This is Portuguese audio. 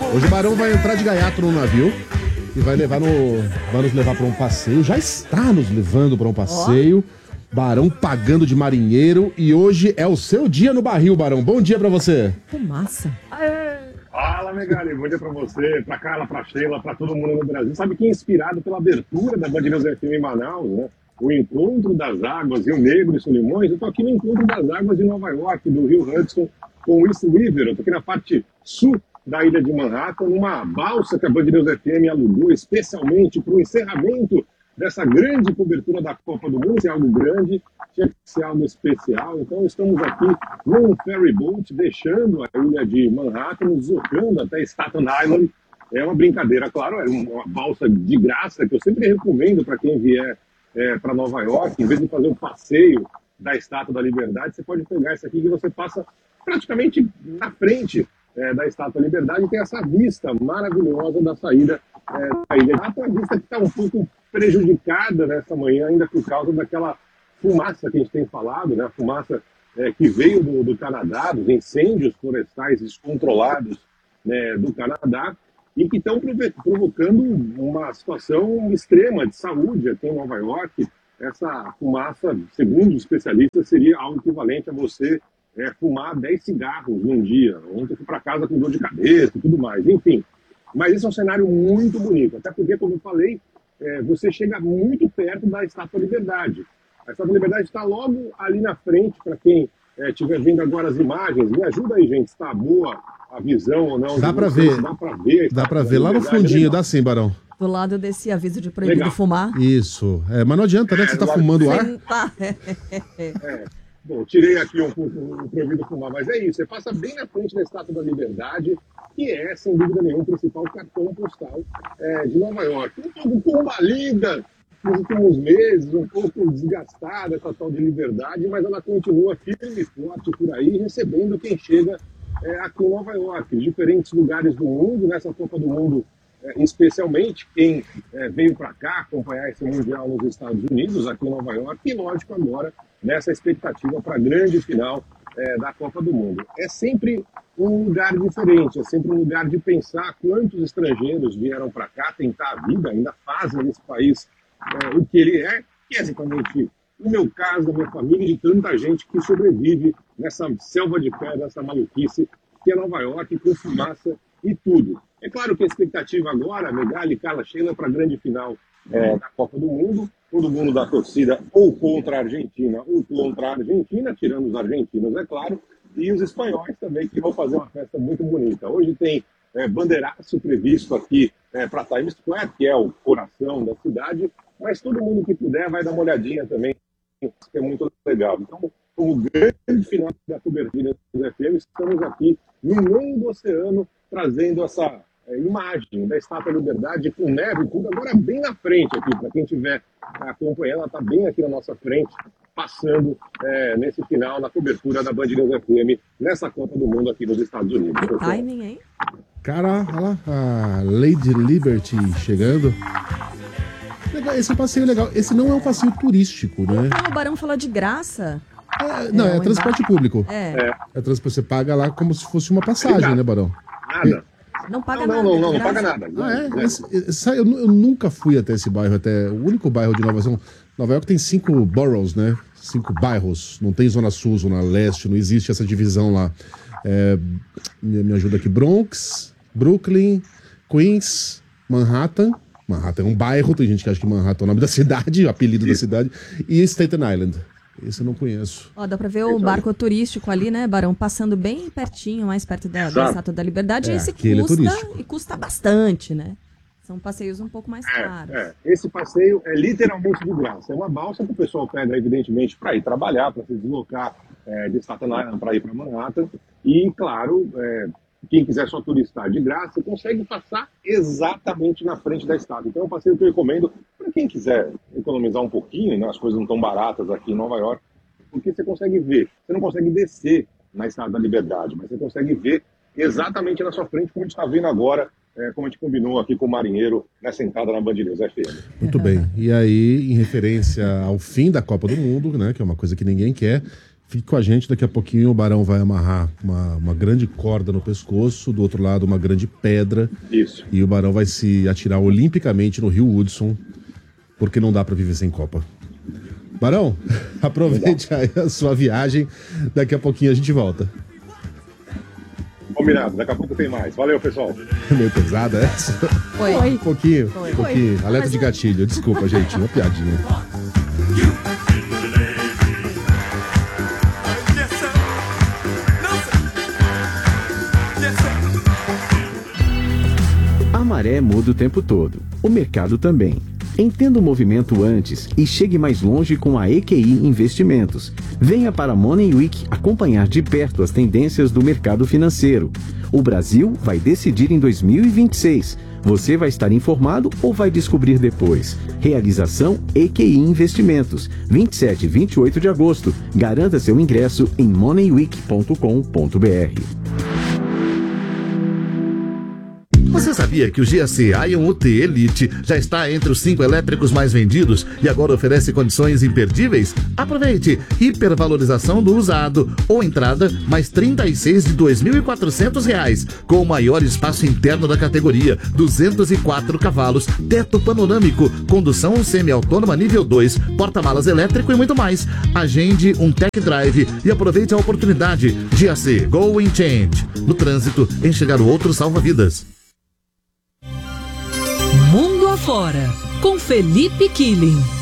Hoje o Barão vai entrar de gaiato no navio e vai nos levar para um passeio. Já está nos levando para um passeio. Barão pagando de marinheiro e hoje é o seu dia no barril, Barão. Bom dia pra você. Fumaça. Fala, Megali. Bom dia pra você, pra Carla, pra Sheila, pra todo mundo no Brasil. Sabe que é inspirado pela abertura da Band News FM em Manaus, né? O Encontro das Águas, Rio Negro e Solimões. Eu tô aqui no Encontro das Águas de Nova York, do Rio Hudson, com o East River. Eu tô aqui na parte sul da ilha de Manhattan, numa balsa que a Band News FM alugou especialmente para o encerramento dessa grande cobertura da Copa do Mundo. É algo grande, tinha que ser algo especial. Então estamos aqui num ferry boat, deixando a ilha de Manhattan, nos deslocando até Staten Island. É uma brincadeira, claro, é uma balsa de graça que eu sempre recomendo para quem vier para Nova York. Em vez de fazer um passeio da Estátua da Liberdade, você pode pegar essa aqui que você passa praticamente na frente da Estátua da Liberdade e tem essa vista maravilhosa da saída da ilha. A vista que está um pouco prejudicada nessa manhã, ainda por causa daquela fumaça que a gente tem falado, né? A fumaça que veio do Canadá, dos incêndios florestais descontrolados, né, do Canadá, e que estão provocando uma situação extrema de saúde aqui em Nova York. Essa fumaça, segundo os especialistas, seria algo equivalente a você fumar 10 cigarros num dia. Ontem fui para casa com dor de cabeça e tudo mais, enfim. Mas esse é um cenário muito bonito, até porque, como eu falei, você chega muito perto da Estátua da Liberdade. A Estátua da Liberdade está logo ali na frente, para quem estiver vendo agora as imagens. Me ajuda aí, gente, se está boa a visão ou não. Dá para ver. Dá para ver lá no fundinho, dá sim, Barão. Do lado desse aviso de proibido fumar. Isso. Mas não adianta, né? Que você tá fumando o ar. Bom, tirei aqui um proibido fumar, mas é isso. Você passa bem na frente da Estátua da Liberdade, que é, sem dúvida nenhuma, o principal cartão postal de Nova York. Um pouco combalida nos últimos meses, um pouco desgastada essa tal de liberdade, mas ela continua firme e forte por aí, recebendo quem chega aqui em Nova York, de diferentes lugares do mundo, nessa Copa do Mundo, especialmente quem veio para cá acompanhar esse Mundial nos Estados Unidos, aqui em Nova York, e lógico agora nessa expectativa para a grande final da Copa do Mundo. É sempre um lugar diferente, é sempre um lugar de pensar quantos estrangeiros vieram para cá tentar a vida, ainda fazem nesse país o que ele é, que é exatamente o meu caso, da minha família e de tanta gente que sobrevive nessa selva de pedra, essa maluquice que é Nova York, com fumaça e tudo. É claro que a expectativa agora, Megali, Carla, Sheila, para a grande final da Copa do Mundo, todo mundo da torcida ou contra a Argentina ou contra a Argentina, tirando os argentinos, é claro, e os espanhóis também, que vão fazer uma festa muito bonita. Hoje tem bandeiraço previsto aqui para Times Square, que é o coração da cidade, mas todo mundo que puder vai dar uma olhadinha também, que é muito legal. Então, como grande final da cobertura do FM, estamos aqui no meio do oceano, trazendo essa imagem da Estátua da Liberdade com neve e tudo, agora bem na frente aqui, para quem estiver acompanhando, ela está bem aqui na nossa frente, passando nesse final, na cobertura da Band News FM, nessa Copa do Mundo aqui nos Estados Unidos. Que timing, hein? Cara, olha lá, a Lady Liberty chegando. Legal, esse passeio é legal. Esse não é um passeio turístico, né? O Barão falou de graça. Não, é transporte público. Você paga lá como se fosse uma passagem, né, Barão? Nada. Não paga nada. Não paga nada. Eu nunca fui até esse bairro, o único bairro de Nova York tem 5 boroughs, né? 5 bairros. Não tem Zona Sul, Zona Leste, não existe essa divisão lá. Me ajuda aqui: Bronx, Brooklyn, Queens, Manhattan. Manhattan é um bairro, tem gente que acha que Manhattan é o nome da cidade, o apelido da cidade. E Staten Island. Esse eu não conheço. Dá pra ver o barco turístico ali, né, Barão? Passando bem pertinho, mais perto da Estátua da Liberdade. Esse custa bastante, né? São passeios um pouco mais caros. Esse passeio é literalmente de graça. É uma balsa que o pessoal pega, evidentemente, para ir trabalhar, para se deslocar de Staten Island para ir para Manhattan. E, claro, quem quiser só turistar de graça, consegue passar exatamente na frente da estátua. Então é um passeio que eu recomendo para quem quiser economizar um pouquinho, né? As coisas não estão baratas aqui em Nova York, porque você consegue ver. Você não consegue descer na Estátua da Liberdade, mas você consegue ver exatamente na sua frente, como a gente está vendo agora, como a gente combinou aqui com o marinheiro nessa entrada na Band News FM. Muito bem. E aí, em referência ao fim da Copa do Mundo, né, que é uma coisa que ninguém quer, Fique com a gente, daqui a pouquinho o Barão vai amarrar uma grande corda no pescoço, do outro lado uma grande pedra. Isso. E o Barão vai se atirar olimpicamente no Rio Hudson, porque não dá para viver sem Copa. Barão, aproveite aí a sua viagem, daqui a pouquinho a gente volta. Combinado, daqui a pouco tem mais. Valeu, pessoal. Meio pesada essa? Foi. Um pouquinho. Alerta de gatilho, desculpa, gente, uma piadinha. A maré muda o tempo todo, o mercado também. Entenda o movimento antes e chegue mais longe com a EQI Investimentos. Venha para a Money Week acompanhar de perto as tendências do mercado financeiro. O Brasil vai decidir em 2026. Você vai estar informado ou vai descobrir depois? Realização EQI Investimentos, 27 e 28 de agosto. Garanta seu ingresso em moneyweek.com.br. Você sabia que o GAC Ion UT Elite já está entre os 5 elétricos mais vendidos e agora oferece condições imperdíveis? Aproveite! Hipervalorização do usado ou entrada mais 36 de R$ 2.400, com o maior espaço interno da categoria, 204 cavalos, teto panorâmico, condução semi-autônoma nível 2, porta-malas elétrico e muito mais. Agende um tech drive e aproveite a oportunidade. GAC Go and Change. No trânsito, enxergar o outro salva-vidas. Mundo Afora, com Felipe Killing.